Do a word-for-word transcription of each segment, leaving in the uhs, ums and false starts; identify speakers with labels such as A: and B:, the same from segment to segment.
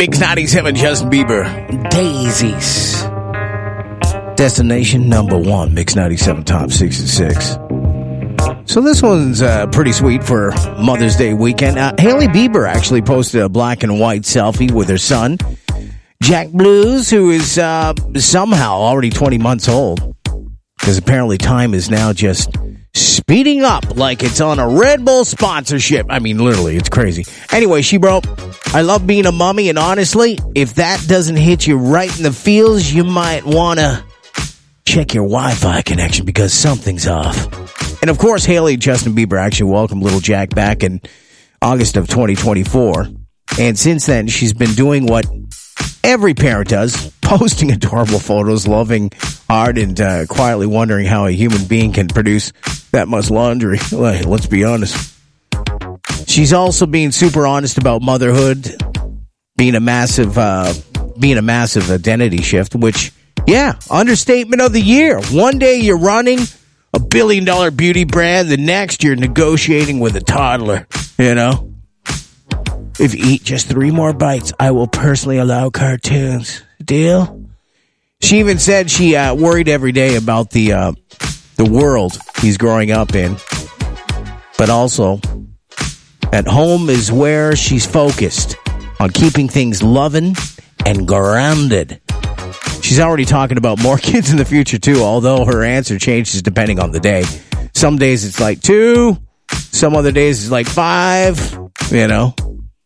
A: Mix ninety-seven, Justin Bieber, Daisies. Destination number one, Mix ninety-seven Top sixty-six. So this one's uh, pretty sweet for Mother's Day weekend. Uh, Hailey Bieber actually posted a black and white selfie with her son, Jack Blues, who is uh, somehow already twenty months old. Because apparently time is now just speeding up like it's on a Red Bull sponsorship. I mean, literally, it's crazy. Anyway, she wrote, I love being a mommy, and honestly, if that doesn't hit you right in the feels, you might want to check your Wi-Fi connection because something's off. And of course, Hailey and Justin Bieber actually welcomed little Jack back in August of twenty twenty-four. And since then, she's been doing what every parent does, posting adorable photos, loving hard, and uh, quietly wondering how a human being can produce that much laundry. Well, let's be honest. She's also being super honest about motherhood, being a massive, uh, being a massive identity shift, which, yeah, understatement of the year. One day you're running a billion dollar beauty brand, the next you're negotiating with a toddler, you know? If you eat just three more bites, I will personally allow cartoons. Deal? She even said she uh, worried every day about the uh, the world he's growing up in. But also, at home is where she's focused on keeping things loving and grounded. She's already talking about more kids in the future, too, although her answer changes depending on the day. Some days it's like two. Some other days it's like five. You know?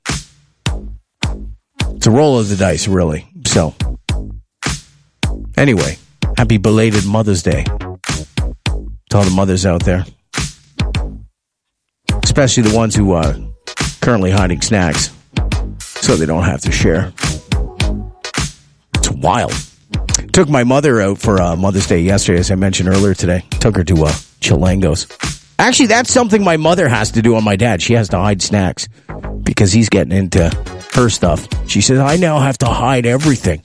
A: It's a roll of the dice, really. So, anyway, happy belated Mother's Day to all the mothers out there. Especially the ones who are uh, currently hiding snacks so they don't have to share. It's wild. Took my mother out for uh, Mother's Day yesterday, as I mentioned earlier today. Took her to uh, Chilangos. Actually, that's something my mother has to do on my dad. She has to hide snacks because he's getting into her stuff. She says, I now have to hide everything.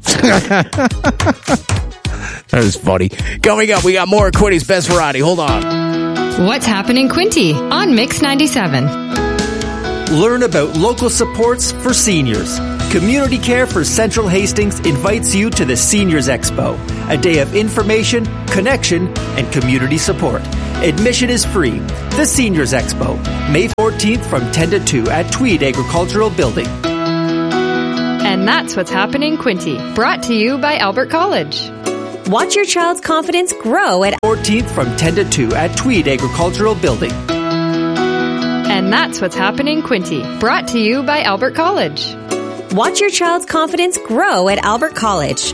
A: That is funny. Coming up, we got more Quinty's Best Variety. Hold on.
B: What's happening, Quinty, on Mix ninety-seven.
C: Learn about local supports for seniors. Community Care for Central Hastings invites you to the Seniors Expo, a day of information, connection, and community support. Admission is free. The Seniors Expo, May fourteenth from ten to two at Tweed Agricultural Building.
B: And that's what's happening, Quinty. Brought to you by Albert College.
D: Watch your child's confidence grow at
C: fourteenth from ten to two at Tweed Agricultural Building.
B: And that's what's happening, Quinty. Brought to you by Albert College.
D: Watch your child's confidence grow at Albert College.